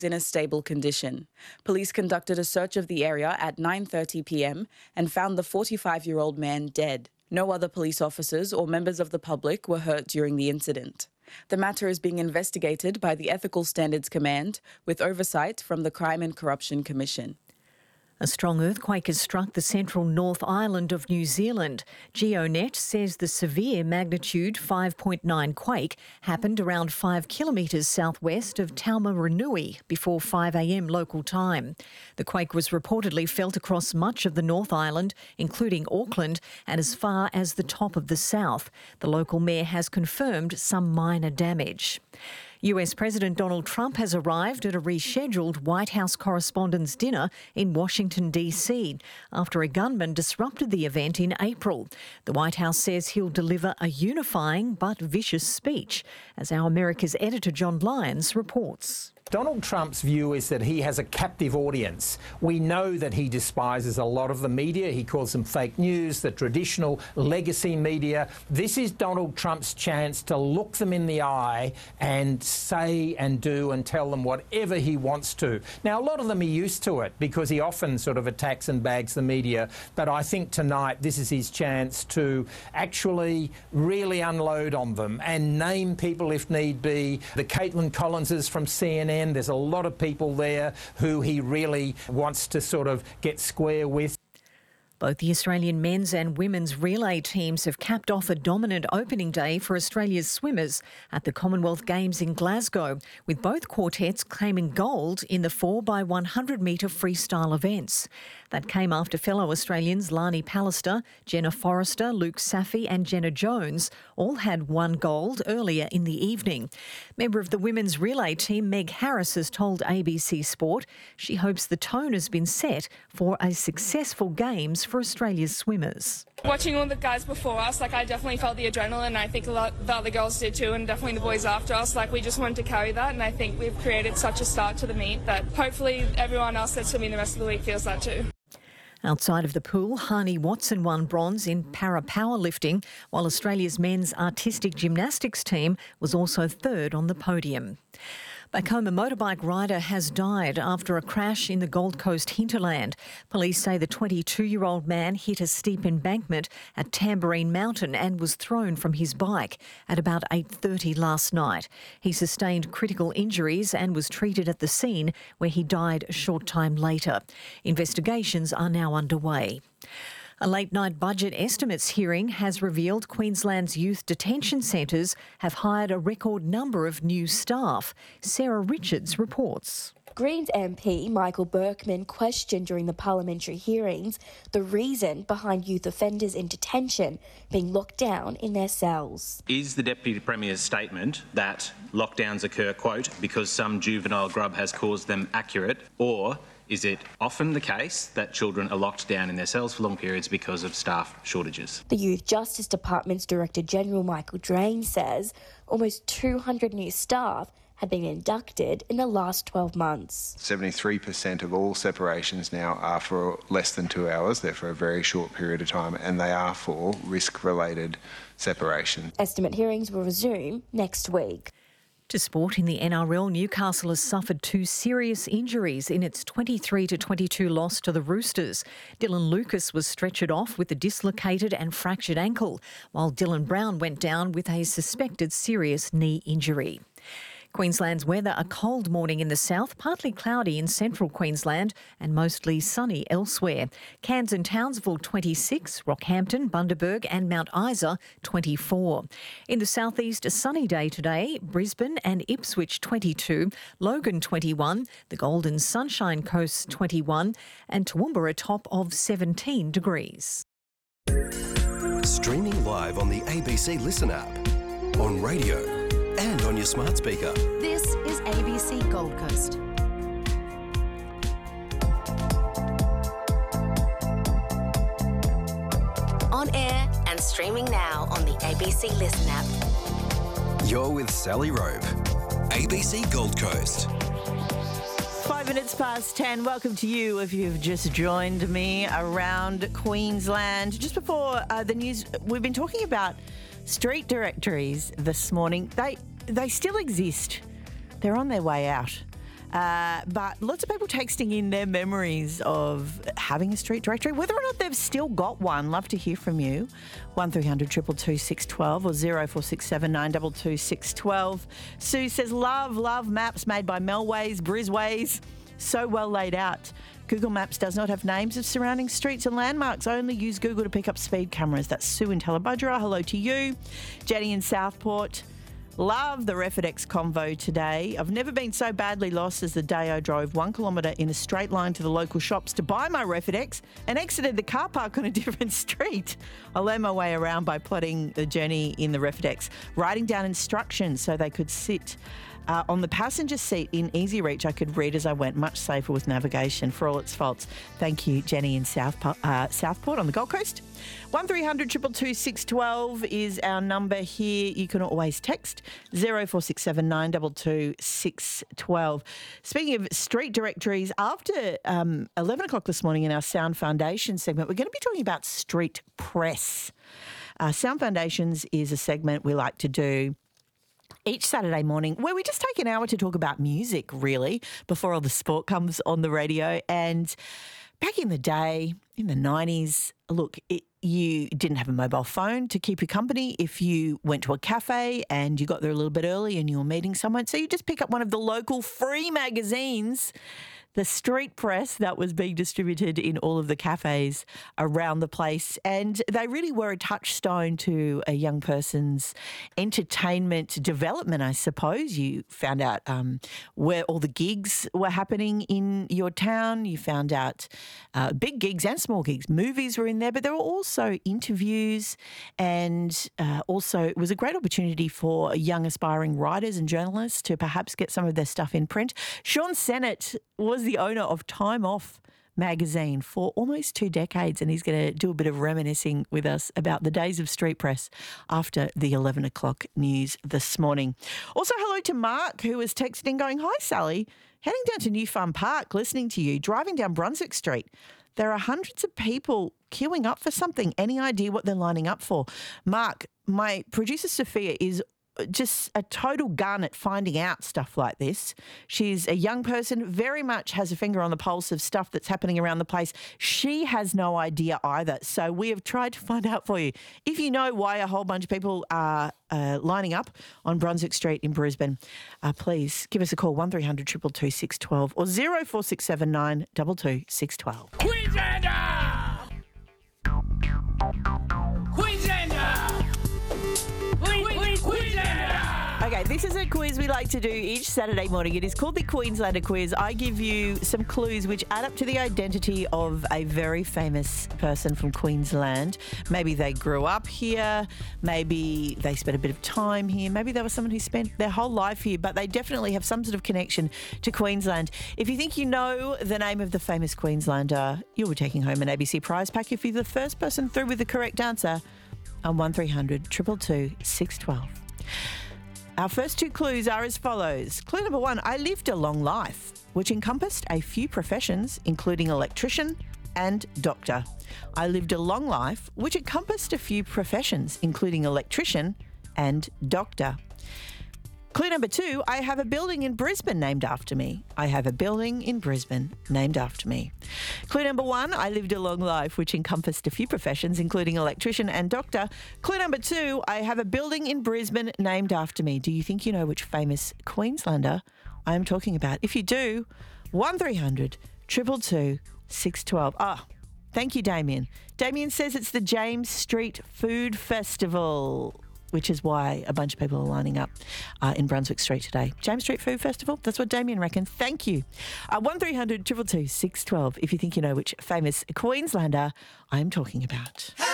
in a stable condition. Police conducted a search of the area at 9:30 p.m. and found the 45-year-old man dead. No other police officers or members of the public were hurt during the incident. The matter is being investigated by the Ethical Standards Command with oversight from the Crime and Corruption Commission. A strong earthquake has struck the central North Island of New Zealand. GeoNet says the severe magnitude 5.9 quake happened around 5 kilometres southwest of Taumarunui before 5 a.m. local time. The quake was reportedly felt across much of the North Island, including Auckland, and as far as the top of the south. The local mayor has confirmed some minor damage. US President Donald Trump has arrived at a rescheduled White House Correspondents' Dinner in Washington, D.C. after a gunman disrupted the event in April. The White House says he'll deliver a unifying but vicious speech, as our America's editor John Lyons reports. Donald Trump's view is that he has a captive audience. We know that he despises a lot of the media. He calls them fake news, the traditional legacy media. This is Donald Trump's chance to look them in the eye and say and do and tell them whatever he wants to. Now, a lot of them are used to it because he often sort of attacks and bags the media. But I think tonight this is his chance to actually really unload on them and name people if need be. The Caitlin Collinses from CNN. There's a lot of people there who he really wants to sort of get square with. Both the Australian men's and women's relay teams have capped off a dominant opening day for Australia's swimmers at the Commonwealth Games in Glasgow, with both quartets claiming gold in the 4x100-metre freestyle events. That came after fellow Australians Lani Pallister, Jenna Forrester, Luke Saffey and Jenna Jones all had won gold earlier in the evening. Member of the women's relay team Meg Harris has told ABC Sport she hopes the tone has been set for a successful Games for Australia's swimmers. Watching all the guys before us, I definitely felt the adrenaline. I think a lot the other girls did too, and definitely the boys after us. We just wanted to carry that, and I think we've created such a start to the meet that hopefully everyone else that's swimming the rest of the week feels that too. Outside of the pool, Hani Watson won bronze in para-powerlifting, while Australia's men's artistic gymnastics team was also third on the podium. Back home, a motorbike rider has died after a crash in the Gold Coast hinterland. Police say the 22-year-old man hit a steep embankment at Tamborine Mountain and was thrown from his bike at about 8:30 last night. He sustained critical injuries and was treated at the scene, where he died a short time later. Investigations are now underway. A late-night budget estimates hearing has revealed Queensland's youth detention centres have hired a record number of new staff. Sarah Richards reports. Greens MP Michael Berkman questioned during the parliamentary hearings the reason behind youth offenders in detention being locked down in their cells. Is the Deputy Premier's statement that lockdowns occur, quote, because some juvenile grub has caused them accurate, or is it often the case that children are locked down in their cells for long periods because of staff shortages? The Youth Justice Department's Director General Michael Drain says almost 200 new staff had been inducted in the last 12 months. 73% of all separations now are for less than 2 hours. They're for a very short period of time, and they are for risk-related separation. Estimate hearings will resume next week. To sport, in the NRL, Newcastle has suffered 2 serious injuries in its 23-22 loss to the Roosters. Dylan Lucas was stretchered off with a dislocated and fractured ankle, while Dylan Brown went down with a suspected serious knee injury. Queensland's weather: a cold morning in the south, partly cloudy in central Queensland and mostly sunny elsewhere. Cairns and Townsville 26, Rockhampton, Bundaberg and Mount Isa 24. In the southeast, a sunny day today, Brisbane and Ipswich 22, Logan 21, the Golden Sunshine Coast 21 and Toowoomba a top of 17 degrees. Streaming live on the ABC Listen app, on radio and on your smart speaker. This is ABC Gold Coast. On air and streaming now on the ABC Listen app. You're with Sally Rope, ABC Gold Coast. 5 minutes past 10. Welcome to you if you've just joined me around Queensland. Just before the news, we've been talking about street directories this morning. They still exist. They're on their way out. But lots of people texting in their memories of having a street directory, whether or not they've still got one. Love to hear from you. 1300 222 612 or 0467 922 612. Sue says, love maps made by Melways, Brisways. So well laid out. Google Maps does not have names of surrounding streets and landmarks. Only use Google to pick up speed cameras. That's Sue in Tallebudgera. Hello to you. Jenny in Southport. Love the Refidex convo today. I've never been so badly lost as the day I drove 1 kilometre in a straight line to the local shops to buy my Refidex and exited the car park on a different street. I learned my way around by plotting the journey in the Refidex, writing down instructions so they could sit on the passenger seat in easy reach. I could read as I went, much safer with navigation for all its faults. Thank you, Jenny in Southport on the Gold Coast. 1300 222 612 is our number here. You can always text 0467 922 612. Speaking of street directories, after 11 o'clock this morning in our Sound Foundation segment, we're going to be talking about street press. Sound Foundations is a segment we like to do each Saturday morning where we just take an hour to talk about music, really, before all the sport comes on the radio. And back in the day, in the 90s, look, you didn't have a mobile phone to keep you company if you went to a cafe and you got there a little bit early and you were meeting someone. So you just pick up one of the local free magazines, the street press that was being distributed in all of the cafes around the place. And they really were a touchstone to a young person's entertainment development, I suppose. You found out where all the gigs were happening in your town. You found out big gigs and small gigs. Movies were in there, but there were also interviews, and also it was a great opportunity for young aspiring writers and journalists to perhaps get some of their stuff in print. Sean Sennett was the owner of Time Off magazine for almost 2 decades, and he's going to do a bit of reminiscing with us about the days of street press after the 11 o'clock news this morning. Also, hello to Mark, who was texting going, "Hi, Sally, heading down to New Farm Park, listening to you, driving down Brunswick Street. There are hundreds of people queuing up for something. Any idea what they're lining up for?" Mark, my producer Sophia is just a total gun at finding out stuff like this. She's a young person, very much has a finger on the pulse of stuff that's happening around the place. She has no idea either. So we have tried to find out for you. If you know why a whole bunch of people are lining up on Brunswick Street in Brisbane, please give us a call, 1300 222 612 or 0467 922 612. Queenslander! Queenslander! Okay, this is a quiz we like to do each Saturday morning. It is called the Queenslander Quiz. I give you some clues which add up to the identity of a very famous person from Queensland. Maybe they grew up here, maybe they spent a bit of time here, maybe they were someone who spent their whole life here, but they definitely have some sort of connection to Queensland. If you think you know the name of the famous Queenslander, you'll be taking home an ABC prize pack if you're the first person through with the correct answer on 1300 222 612. Our first 2 clues are as follows. Clue number 1, I lived a long life, which encompassed a few professions, including electrician and doctor. I lived a long life, which encompassed a few professions, including electrician and doctor. Clue number 2, I have a building in Brisbane named after me. I have a building in Brisbane named after me. Clue number 1, I lived a long life, which encompassed a few professions, including electrician and doctor. Clue number 2, I have a building in Brisbane named after me. Do you think you know which famous Queenslander I am talking about? If you do, 1300 222 612. Thank you, Damien. Damien says it's the James Street Food Festival, which is why a bunch of people are lining up in Brunswick Street today. James Street Food Festival, that's what Damien reckons. Thank you. 1300 222 612 if you think you know which famous Queenslander I'm talking about.